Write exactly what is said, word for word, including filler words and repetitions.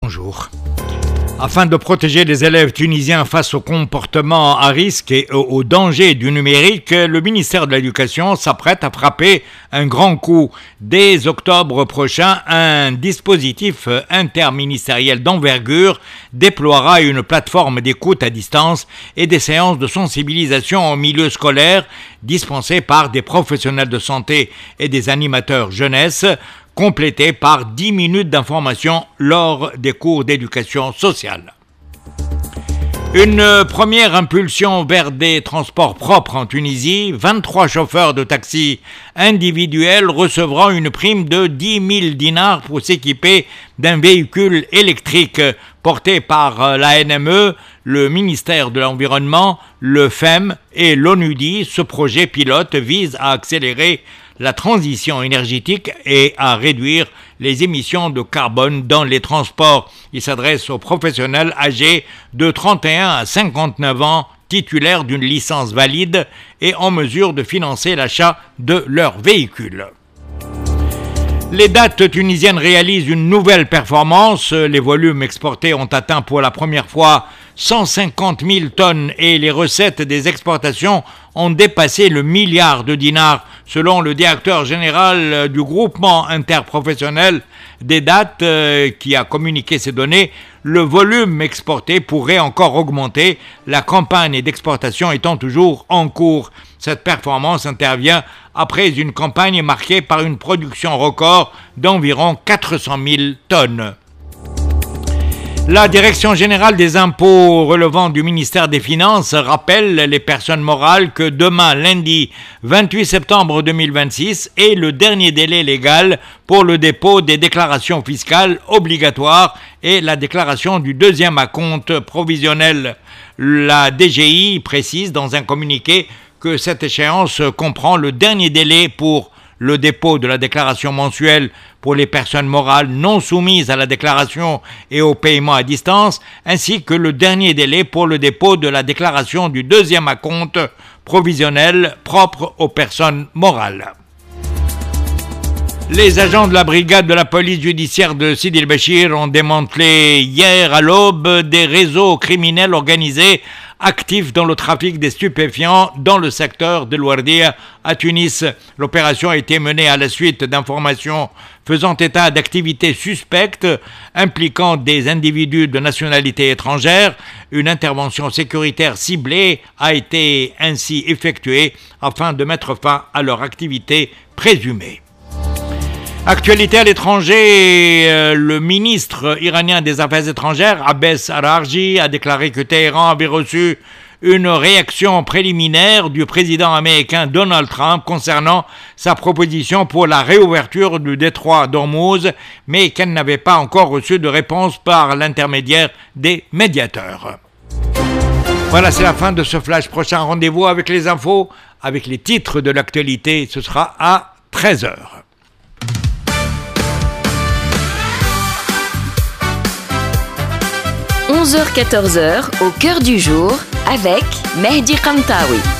bonjour. Afin de protéger les élèves tunisiens face au comportement à risque et au danger du numérique, le ministère de l'Éducation s'apprête à frapper un grand coup. Dès octobre prochain, un dispositif interministériel d'envergure déploiera une plateforme d'écoute à distance et des séances de sensibilisation au milieu scolaire dispensées par des professionnels de santé et des animateurs jeunesse, complété par dix minutes d'information lors des cours d'éducation sociale. Une première impulsion vers des transports propres en Tunisie, vingt-trois chauffeurs de taxi individuels recevront une prime de dix mille dinars pour s'équiper d'un véhicule électrique porté par la N M E, le ministère de l'Environnement, le F E M et l'ONUDI. Ce projet pilote vise à accélérer la transition énergétique et à réduire les émissions de carbone dans les transports. Il s'adresse aux professionnels âgés de trente et un à cinquante-neuf ans, titulaires d'une licence valide et en mesure de financer l'achat de leur véhicule. Les dates tunisiennes réalisent une nouvelle performance. Les volumes exportés ont atteint pour la première fois cent cinquante mille tonnes et les recettes des exportations ont dépassé le milliard de dinars. Selon le directeur général du groupement interprofessionnel des dates euh, qui a communiqué ces données, le volume exporté pourrait encore augmenter, la campagne d'exportation étant toujours en cours. Cette performance intervient après une campagne marquée par une production record d'environ quatre cent mille tonnes. La Direction générale des impôts relevant du ministère des Finances rappelle les personnes morales que demain, lundi vingt-huit septembre deux mille vingt-six, est le dernier délai légal pour le dépôt des déclarations fiscales obligatoires et la déclaration du deuxième acompte provisionnel. La D G I précise dans un communiqué que cette échéance comprend le dernier délai pour le dépôt de la déclaration mensuelle pour les personnes morales non soumises à la déclaration et au paiement à distance, ainsi que le dernier délai pour le dépôt de la déclaration du deuxième acompte provisionnel propre aux personnes morales. Les agents de la brigade de la police judiciaire de Sidi El Béchir ont démantelé hier à l'aube des réseaux criminels organisés actifs dans le trafic des stupéfiants dans le secteur de l'Ouardia à Tunis. L'opération a été menée à la suite d'informations faisant état d'activités suspectes impliquant des individus de nationalité étrangère. Une intervention sécuritaire ciblée a été ainsi effectuée afin de mettre fin à leur activité présumée. Actualité à l'étranger, euh, le ministre iranien des Affaires étrangères, Abbas Araghchi, a déclaré que Téhéran avait reçu une réaction préliminaire du président américain Donald Trump concernant sa proposition pour la réouverture du détroit d'Ormuz, mais qu'elle n'avait pas encore reçu de réponse par l'intermédiaire des médiateurs. Voilà, c'est la fin de ce flash. Prochain rendez-vous avec les infos, avec les titres de l'actualité, ce sera à treize heures. onze heures quatorze heures au cœur du jour avec Mehdi Kantaoui.